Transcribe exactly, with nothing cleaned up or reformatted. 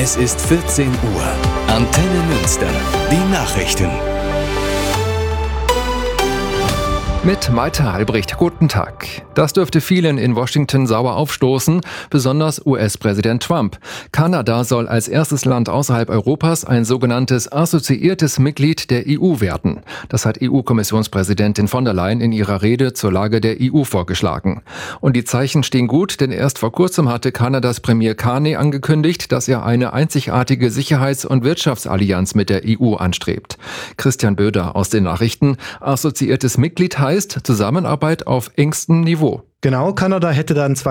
Es ist vierzehn Uhr. Antenne Münster. Die Nachrichten. Mit Malte Halbricht, guten Tag. Das dürfte vielen in Washington sauer aufstoßen, besonders U S-Präsident Trump. Kanada soll als erstes Land außerhalb Europas ein sogenanntes assoziiertes Mitglied der E U werden. Das hat E U-Kommissionspräsidentin von der Leyen in ihrer Rede zur Lage der E U vorgeschlagen. Und die Zeichen stehen gut, denn erst vor kurzem hatte Kanadas Premier Carney angekündigt, dass er eine einzigartige Sicherheits- und Wirtschaftsallianz mit der E U anstrebt. Christian Böder aus den Nachrichten. Assoziiertes Mitglied heißt Zusammenarbeit auf engstem Niveau. Genau, Kanada hätte dann